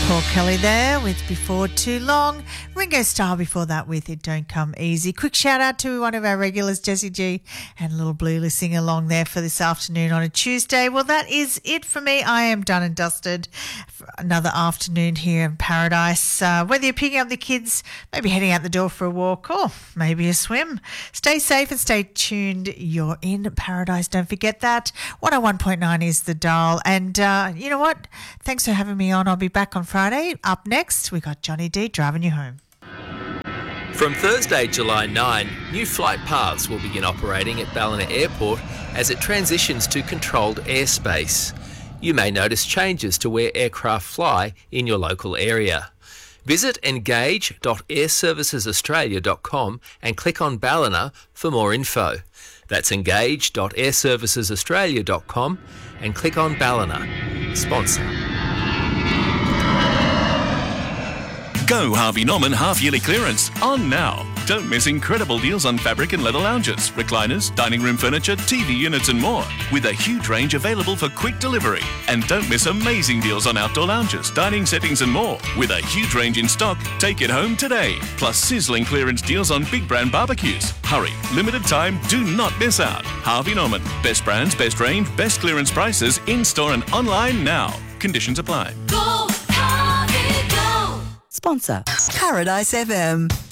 Paul Kelly there with Before Too Long. Ringo Starr before that with It Don't Come Easy. Quick shout out to one of our regulars, Jessie G, and Little Blue listening along there for this afternoon on a Tuesday. Well, that is it for me. I am done and dusted for another afternoon here in Paradise. Whether you're picking up the kids, maybe heading out the door for a walk, or maybe a swim, stay safe and stay tuned. You're in Paradise. Don't forget that. 101.9 is the dial. And you know what? Thanks for having me on. I'll be back on Friday. Up next, we got Johnny D driving you home. From Thursday, July 9, new flight paths will begin operating at Ballina Airport as it transitions to controlled airspace. You may notice changes to where aircraft fly in your local area. Visit engage.airservicesaustralia.com and click on Ballina for more info. That's engage.airservicesaustralia.com and click on Ballina. Sponsor. Go Harvey Norman half-yearly clearance on now. Don't miss incredible deals on fabric and leather lounges, recliners, dining room furniture, TV units and more, with a huge range available for quick delivery. And don't miss amazing deals on outdoor lounges, dining settings and more, with a huge range in stock. Take it home today. Plus sizzling clearance deals on big brand barbecues. Hurry, limited time, do not miss out. Harvey Norman, best brands, best range, best clearance prices, in-store and online now. Conditions apply. Go, Harvey, go! Sponsor, Paradise FM.